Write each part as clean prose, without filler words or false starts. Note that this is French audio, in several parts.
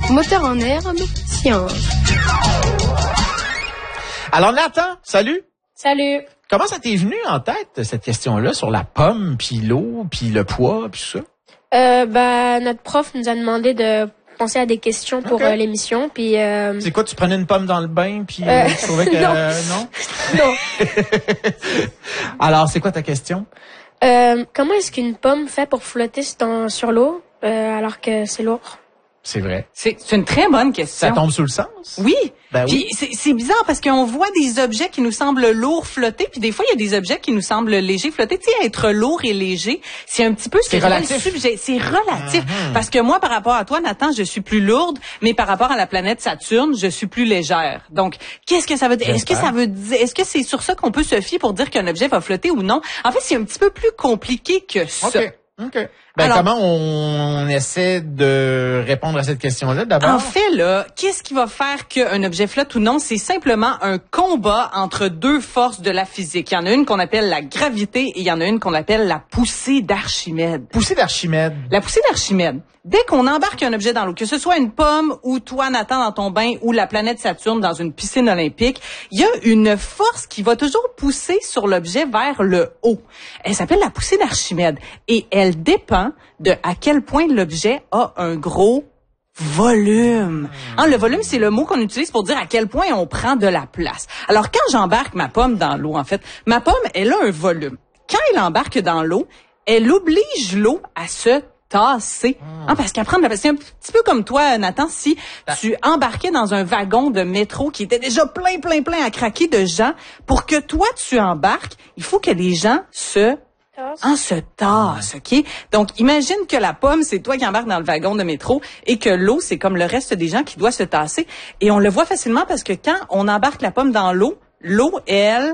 Moteur en herbe, science. Alors Nathan, salut. Salut. Comment ça t'est venu en tête, cette question-là, sur la pomme, puis l'eau, puis le poids, puis tout ça? Notre prof nous a demandé de penser à des questions pour l'émission, puis... C'est quoi, tu prenais une pomme dans le bain, puis tu trouvais que... non. Non? Alors, c'est quoi ta question? Comment est-ce qu'une pomme fait pour flotter sur l'eau, alors que c'est lourd? C'est vrai. C'est une très bonne question. Ça tombe sous le sens? Oui. Ben oui. Puis c'est bizarre parce qu'on voit des objets qui nous semblent lourds flotter, puis des fois il y a des objets qui nous semblent légers flotter. Tu sais, être lourd et léger, c'est un petit peu ce que relatif. C'est relatif. Parce que moi, par rapport à toi, Nathan, je suis plus lourde, mais par rapport à la planète Saturne, je suis plus légère. Donc, qu'est-ce que ça veut dire? Est-ce que c'est sur ça qu'on peut se fier pour dire qu'un objet va flotter ou non? En fait, c'est un petit peu plus compliqué que ça. OK. Alors, comment on essaie de répondre à cette question-là d'abord? En fait, là, qu'est-ce qui va faire qu'un objet flotte ou non? C'est simplement un combat entre deux forces de la physique. Il y en a une qu'on appelle la gravité et il y en a une qu'on appelle la poussée d'Archimède. Poussée d'Archimède. La poussée d'Archimède. Dès qu'on embarque un objet dans l'eau, que ce soit une pomme ou toi, Nathan, dans ton bain ou la planète Saturne dans une piscine olympique, il y a une force qui va toujours pousser sur l'objet vers le haut. Elle s'appelle la poussée d'Archimède et elle dépend de à quel point l'objet a un gros volume. Le volume, c'est le mot qu'on utilise pour dire à quel point on prend de la place. Alors, quand j'embarque ma pomme dans l'eau, en fait, ma pomme, elle a un volume. Quand elle embarque dans l'eau, elle oblige l'eau à se tasser. Parce qu'elle prend de la place. C'est un petit peu comme toi, Nathan, si tu embarquais dans un wagon de métro qui était déjà plein à craquer de gens, pour que toi, tu embarques, il faut que les gens se tassent, OK? Donc, imagine que la pomme, c'est toi qui embarques dans le wagon de métro et que l'eau, c'est comme le reste des gens qui doit se tasser. Et on le voit facilement parce que quand on embarque la pomme dans l'eau, elle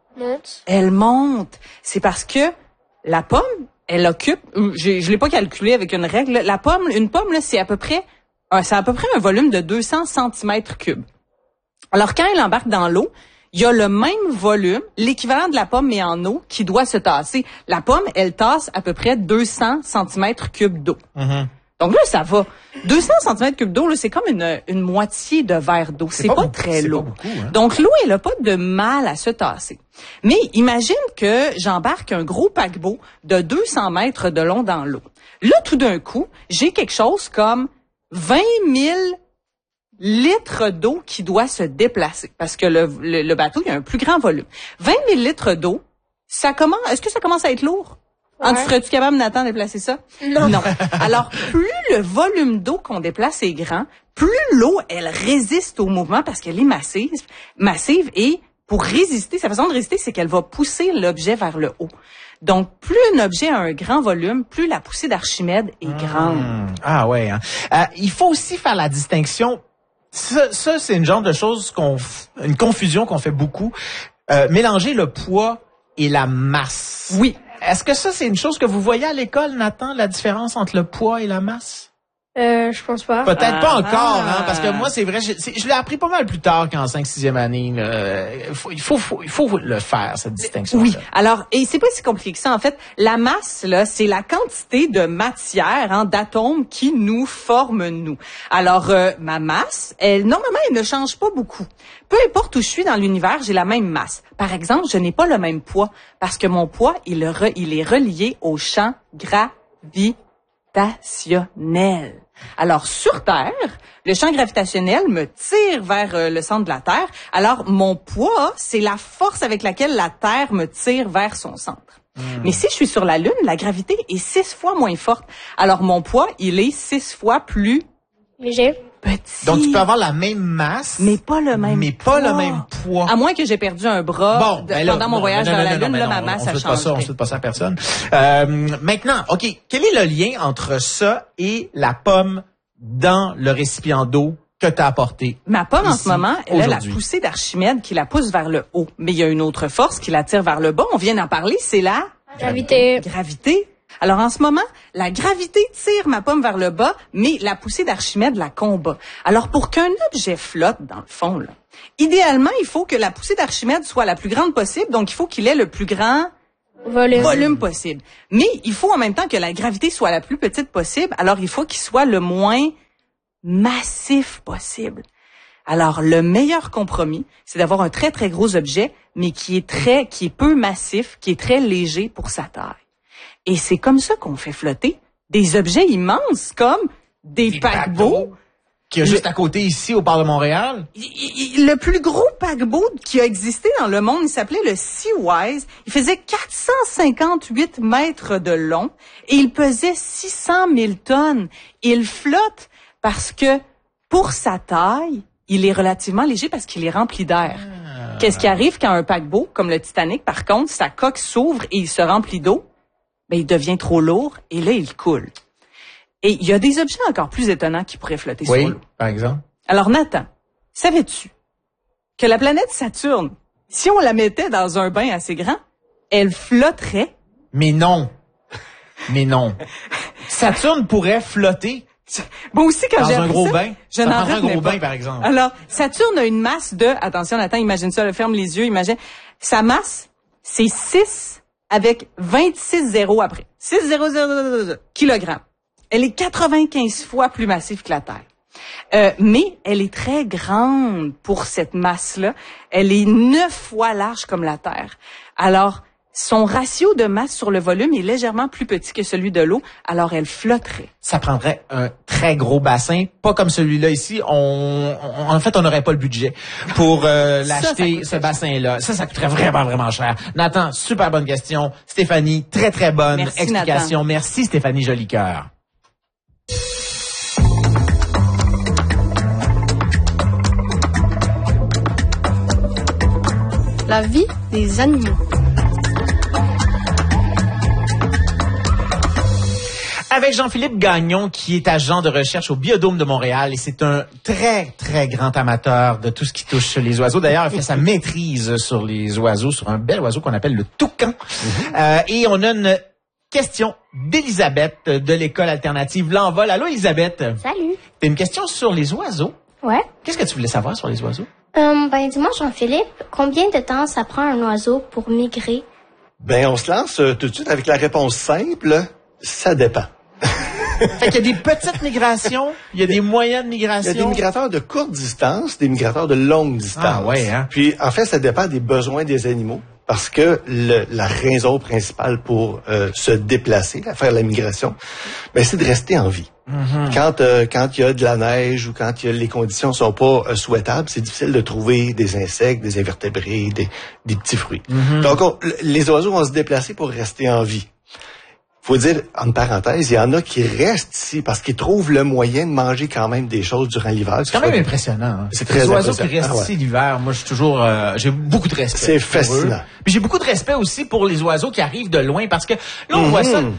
monte. C'est parce que la pomme, elle occupe, je l'ai pas calculé avec une règle, une pomme, là, c'est à peu près un volume de 200 cm3. Alors, quand elle embarque dans l'eau, il y a le même volume, l'équivalent de la pomme, mais en eau, qui doit se tasser. La pomme, elle tasse à peu près 200 cm3 d'eau. Donc là, ça va. 200 cm3 d'eau, là, c'est comme une moitié de verre d'eau. C'est pas très lourd. Donc l'eau, elle a pas de mal à se tasser. Mais imagine que j'embarque un gros paquebot de 200 mètres de long dans l'eau. Là, tout d'un coup, j'ai quelque chose comme 20 000 litres d'eau qui doit se déplacer. Parce que le bateau, il y a un plus grand volume. 20 000 litres d'eau, est-ce que ça commence à être lourd? Ouais. Serais-tu capable, Nathan, de déplacer ça? Non. Alors, plus le volume d'eau qu'on déplace est grand, plus l'eau, elle résiste au mouvement parce qu'elle est massive et pour résister, sa façon de résister, c'est qu'elle va pousser l'objet vers le haut. Donc, plus un objet a un grand volume, plus la poussée d'Archimède est grande. Ah ouais. Il faut aussi faire la distinction. Ça, c'est une genre de chose une confusion qu'on fait beaucoup. Mélanger le poids et la masse. Oui. Est-ce que ça, c'est une chose que vous voyez à l'école, Nathan, la différence entre le poids et la masse? Je pense pas. Peut-être pas encore, parce que moi, c'est vrai, je l'ai appris pas mal plus tard qu'en 5-6e année. Il faut le faire, cette distinction. Oui. Alors, et c'est pas si compliqué que ça. En fait, la masse, là, c'est la quantité de matière, d'atomes qui nous forment, nous. Alors, ma masse, normalement, elle ne change pas beaucoup. Peu importe où je suis dans l'univers, j'ai la même masse. Par exemple, je n'ai pas le même poids parce que mon poids, il est relié au champ gravitationnel. Alors, sur Terre, le champ gravitationnel me tire vers le centre de la Terre. Alors, mon poids, c'est la force avec laquelle la Terre me tire vers son centre. Mais si je suis sur la Lune, la gravité est 6 fois moins forte. Alors, mon poids, il est 6 fois plus léger. Petit. Donc, tu peux avoir la même masse, mais pas le même poids. À moins que j'ai perdu un bras pendant mon voyage dans la Lune, ma masse a changé. On ne souhaite pas ça à personne. Maintenant, OK, quel est le lien entre ça et la pomme dans le récipient d'eau que tu as apporté? Ma pomme, en ce moment, elle a la poussée d'Archimède qui la pousse vers le haut. Mais il y a une autre force qui la tire vers le bas. On vient d'en parler, c'est la gravité. Alors, en ce moment, la gravité tire ma pomme vers le bas, mais la poussée d'Archimède la combat. Alors, pour qu'un objet flotte, dans le fond, là, idéalement, il faut que la poussée d'Archimède soit la plus grande possible, donc il faut qu'il ait le plus grand volume possible. Mais il faut en même temps que la gravité soit la plus petite possible, alors il faut qu'il soit le moins massif possible. Alors, le meilleur compromis, c'est d'avoir un très, très gros objet, mais qui est peu massif, qui est très léger pour sa taille. Et c'est comme ça qu'on fait flotter des objets immenses, comme des paquebots. Qui est juste à côté ici, au port de Montréal. Le plus gros paquebot qui a existé dans le monde, il s'appelait le Seawise. Il faisait 458 mètres de long et il pesait 600 000 tonnes. Il flotte parce que, pour sa taille, il est relativement léger parce qu'il est rempli d'air. Qu'est-ce qui arrive quand un paquebot, comme le Titanic, par contre, sa coque s'ouvre et il se remplit d'eau? Ben, il devient trop lourd et là, il coule. Et il y a des objets encore plus étonnants qui pourraient flotter sur l'eau. Par exemple. Alors, Nathan, savais-tu que la planète Saturne, si on la mettait dans un bain assez grand, elle flotterait? Mais non. Mais non. Saturne pourrait flotter. Moi aussi, quand j'ai dans un appris gros ça, bain. je n'en un retenais gros pas. bain, par exemple. Alors, Saturne a une masse de, attention Nathan, imagine ça, ferme les yeux, imagine, sa masse, c'est 6 avec 26 zéros après. 6,000 kilogrammes. Elle est 95 fois plus massive que la Terre. Mais elle est très grande pour cette masse-là. Elle est 9 fois large comme la Terre. Alors, son ratio de masse sur le volume est légèrement plus petit que celui de l'eau, alors elle flotterait. Ça prendrait un très gros bassin, pas comme celui-là ici. En fait, on n'aurait pas le budget pour l'acheter, ce bassin-là. Ça coûterait vraiment, vraiment cher. Nathan, super bonne question. Stéphanie, très, très bonne explication. Nathan. Merci, Stéphanie Jolicoeur. La vie des animaux. Avec Jean-Philippe Gagnon, qui est agent de recherche au Biodôme de Montréal, et c'est un très, très grand amateur de tout ce qui touche les oiseaux. D'ailleurs, il fait sa maîtrise sur les oiseaux, sur un bel oiseau qu'on appelle le toucan. Et on a une question d'Elisabeth de l'école alternative L'Envol. Allô, Elisabeth? Salut. T'as une question sur les oiseaux? Ouais. Qu'est-ce que tu voulais savoir sur les oiseaux? Dis-moi, Jean-Philippe, combien de temps ça prend un oiseau pour migrer? On se lance tout de suite avec la réponse simple. Ça dépend. Fait qu'il y a des petites migrations, il y a des moyennes migrations. Il y a des migrateurs de courte distance, des migrateurs de longue distance. Ah ouais, hein? Puis, en fait, ça dépend des besoins des animaux. Parce que la raison principale pour se déplacer, à faire la migration, c'est de rester en vie. Mm-hmm. Quand il y a de la neige ou quand les conditions sont pas souhaitables, c'est difficile de trouver des insectes, des invertébrés, des petits fruits. Mm-hmm. Donc, les oiseaux vont se déplacer pour rester en vie. Faut dire, en parenthèse, il y en a qui restent ici parce qu'ils trouvent le moyen de manger quand même des choses durant l'hiver. C'est quand même impressionnant. Hein? C'est très les oiseaux impressionnant. qui restent ici l'hiver, moi, je suis toujours, j'ai beaucoup de respect. C'est fascinant. Puis j'ai beaucoup de respect aussi pour les oiseaux qui arrivent de loin parce que là, on voit ça.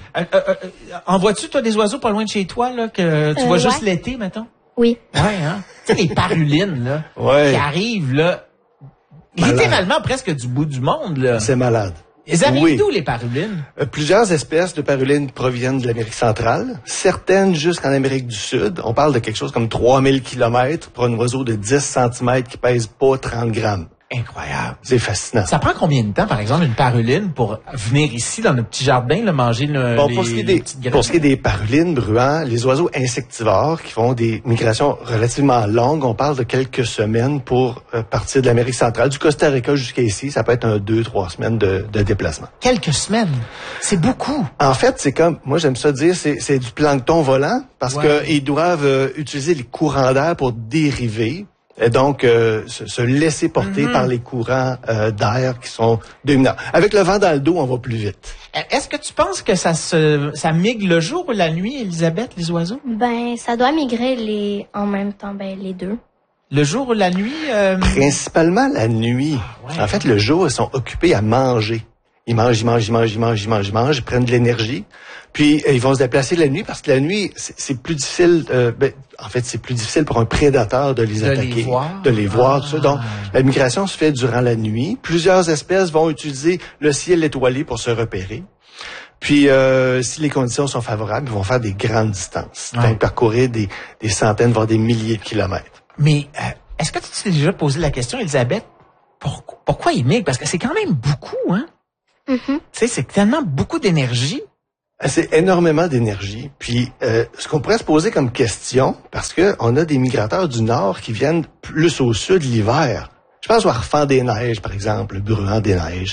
En vois-tu, toi, des oiseaux pas loin de chez toi, là, que tu vois juste l'été, mettons? Oui. Ouais, hein? Tu sais, les parulines, là, qui arrivent, là, littéralement presque du bout du monde, là. C'est malade. Ils arrivent d'où, les parulines? Plusieurs espèces de parulines proviennent de l'Amérique centrale, certaines jusqu'en Amérique du Sud. On parle de quelque chose comme 3000 kilomètres pour un oiseau de 10 cm qui pèse pas 30 grammes. Incroyable. C'est fascinant. Ça prend combien de temps, par exemple, une paruline pour venir ici, dans notre petit jardin, là, manger pour ce qui est des parulines, bruants, les oiseaux insectivores qui font des migrations relativement longues, on parle de quelques semaines pour partir de l'Amérique centrale. Du Costa Rica jusqu'à ici, ça peut être 2-3 semaines de déplacement. Quelques semaines? C'est beaucoup. En fait, c'est comme, moi j'aime ça dire, c'est du plancton volant parce que ils doivent utiliser les courants d'air pour dériver. Et donc, se laisser porter par les courants d'air qui sont dominants. Avec le vent dans le dos, on va plus vite. Est-ce que tu penses que ça migre le jour ou la nuit, Elisabeth, les oiseaux? Ça doit migrer en même temps, les deux. Le jour ou la nuit? Principalement la nuit. Ah, ouais. En fait, le jour, ils sont occupés à manger. Ils mangent, ils prennent de l'énergie. Puis, ils vont se déplacer la nuit parce que la nuit, c'est plus difficile. C'est plus difficile pour un prédateur de les attaquer, de les voir, tout ça. Donc, la migration se fait durant la nuit. Plusieurs espèces vont utiliser le ciel étoilé pour se repérer. Puis, si les conditions sont favorables, ils vont faire des grandes distances. Donc, parcourir des centaines, voire des milliers de kilomètres. Mais, est-ce que tu t'es déjà posé la question, Elisabeth, pourquoi ils migrent? Parce que c'est quand même beaucoup, hein? Mm-hmm. Tu sais, c'est tellement beaucoup d'énergie. C'est énormément d'énergie. Puis, ce qu'on pourrait se poser comme question, parce que on a des migrateurs du nord qui viennent plus au sud l'hiver. Je pense au harfang des neiges, par exemple, le bruant des neiges.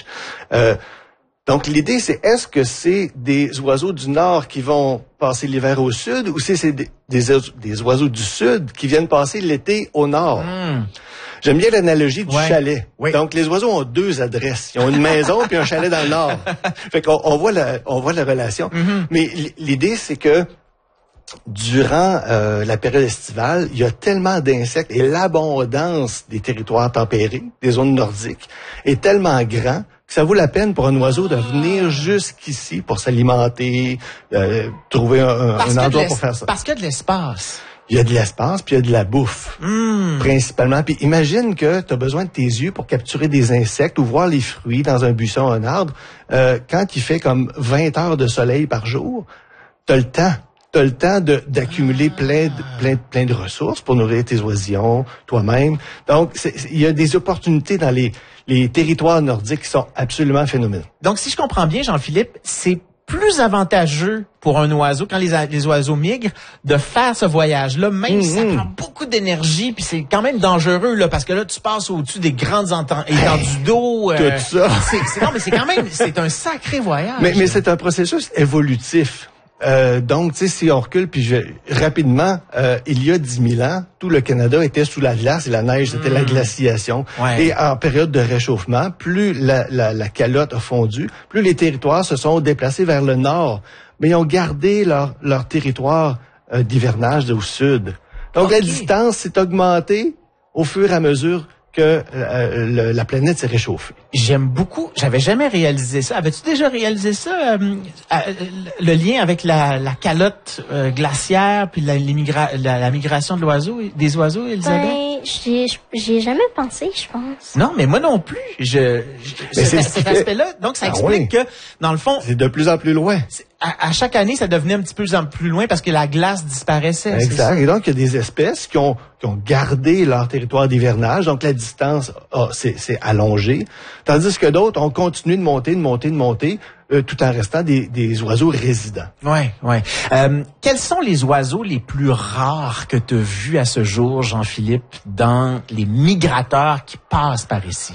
Donc, l'idée, c'est est-ce que c'est des oiseaux du nord qui vont passer l'hiver au sud ou c'est des oiseaux du sud qui viennent passer l'été au nord? J'aime bien l'analogie du chalet. Oui. Donc, les oiseaux ont 2 adresses. Ils ont une maison puis un chalet dans le nord. Fait qu'on voit la relation. Mais l'idée, c'est que durant la période estivale, il y a tellement d'insectes et l'abondance des territoires tempérés, des zones nordiques, est tellement grand que ça vaut la peine pour un oiseau de venir jusqu'ici pour s'alimenter, trouver un endroit pour faire ça. Parce qu'il y a de l'espace. Il y a de l'espace, puis il y a de la bouffe, principalement. Puis imagine que tu as besoin de tes yeux pour capturer des insectes ou voir les fruits dans un buisson, un arbre. Quand il fait comme 20 heures de soleil par jour, tu as le temps. Tu as le temps d'accumuler plein de ressources pour nourrir tes oisillons, toi-même. Donc, il y a des opportunités dans les territoires nordiques qui sont absolument phénoménaux. Donc, si je comprends bien, Jean-Philippe, c'est plus avantageux pour un oiseau, quand les oiseaux migrent, de faire ce voyage-là, même si ça prend beaucoup d'énergie, puis c'est quand même dangereux, là, parce que là, tu passes au-dessus des grandes étendues d'eau. Tout ça. Non, mais c'est quand même, c'est un sacré voyage. Mais c'est un processus évolutif. Donc, tu sais, si on recule, puis rapidement, il y a 10 000 ans, tout le Canada était sous la glace et la neige, c'était la glaciation. Ouais. Et en période de réchauffement, plus la calotte a fondu, plus les territoires se sont déplacés vers le nord. Mais ils ont gardé leur territoire d'hivernage au sud. Donc, la distance s'est augmentée au fur et à mesure que la planète s'est réchauffée. J'aime beaucoup. J'avais jamais réalisé ça. Avais-tu déjà réalisé ça, le lien avec la calotte glaciaire puis la migration des oiseaux, Elisabeth? Ben, j'y ai jamais pensé, je pense. Non, mais moi non plus. Cet aspect-là, donc ça explique que, dans le fond, c'est de plus en plus loin. À chaque année, ça devenait un petit peu plus loin parce que la glace disparaissait. Exact. Et donc, il y a des espèces qui ont gardé leur territoire d'hivernage. Donc, la distance s'est allongée. Tandis que d'autres ont continué de monter, tout en restant des oiseaux résidents. Ouais. Quels sont les oiseaux les plus rares que tu as vus à ce jour, Jean-Philippe, dans les migrateurs qui passent par ici?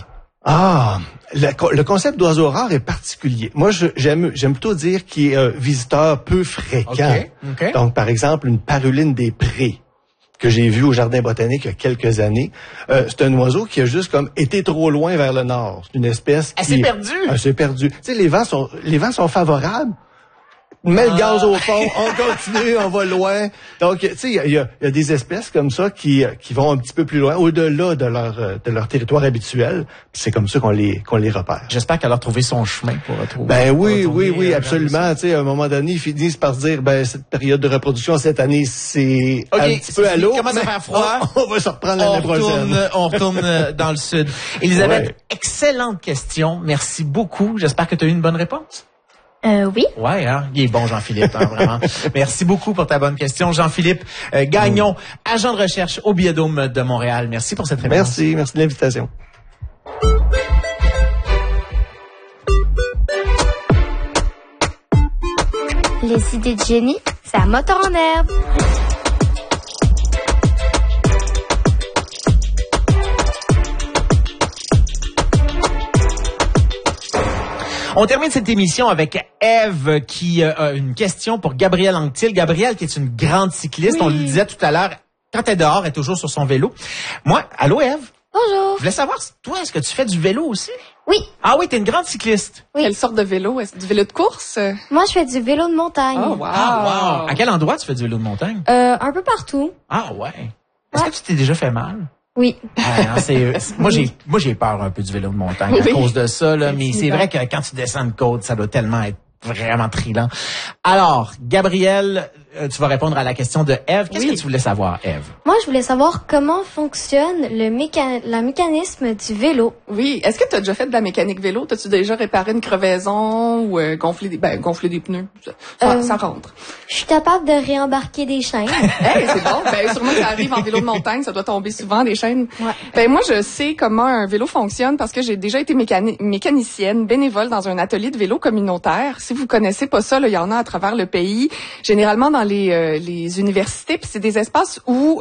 Le concept d'oiseau rare est particulier. Moi, j'aime plutôt dire qu'il est visiteur peu fréquent. Okay. Donc, par exemple, une paruline des prés que j'ai vu au Jardin botanique il y a quelques années. C'est un oiseau qui a juste comme été trop loin vers le nord. C'est une espèce qui... Elle s'est perdue. Tu sais, les vents sont favorables. Mets le gaz au fond, on continue, on va loin. Donc, tu sais, il y a des espèces comme ça qui vont un petit peu plus loin, au-delà de leur territoire habituel. Puis c'est comme ça qu'on les repère. J'espère qu'elle a retrouvé son chemin pour retrouver. Ben oui, absolument. Tu sais, à un moment donné, ils finissent par se dire, ben cette période de reproduction cette année, c'est un petit peu à l'eau. Commence à faire froid. On va se reprendre l'année prochaine. On retourne dans le sud. Elisabeth, excellente question. Merci beaucoup. J'espère que tu as eu une bonne réponse. Oui. Ouais, hein? Il est bon, Jean-Philippe, hein, vraiment. Merci beaucoup pour ta bonne question. Jean-Philippe Gagnon, agent de recherche au Biodôme de Montréal. Merci pour cette réponse. Merci de l'invitation. Les idées de génie, c'est à moteur en herbe. On termine cette émission avec Ève qui a une question pour Gabrielle Anctil. Gabrielle qui est une grande cycliste, on le disait tout à l'heure, quand elle est dehors, elle est toujours sur son vélo. Moi, allô Ève? Bonjour. Je voulais savoir, toi, est-ce que tu fais du vélo aussi? Oui. Ah oui, t'es une grande cycliste. Oui. Quelle sorte de vélo? Est-ce du vélo de course? Moi, je fais du vélo de montagne. Oh, wow. Ah, wow. À quel endroit tu fais du vélo de montagne? Un peu partout. Ah ouais. Est-ce que tu t'es déjà fait mal? Oui. Moi, j'ai peur un peu du vélo de montagne à cause de ça, là. Mais c'est vrai que quand tu descends une côte, ça doit tellement être vraiment trillant. Alors, Gabrielle, tu vas répondre à la question de Ève. Qu'est-ce que tu voulais savoir, Ève? Moi, je voulais savoir comment fonctionne la mécanisme du vélo. Oui. Est-ce que tu as déjà fait de la mécanique vélo? T'as-tu déjà réparé une crevaison ou gonflé des pneus? Ça rentre. Je suis capable de réembarquer des chaînes. Hey, c'est bon. Sûrement que ça arrive en vélo de montagne, ça doit tomber souvent, des chaînes. Ouais. Moi, je sais comment un vélo fonctionne parce que j'ai déjà été mécanicienne, bénévole dans un atelier de vélo communautaire. Si vous connaissez pas ça, il y en a à travers le pays, généralement dans les universités, puis c'est des espaces où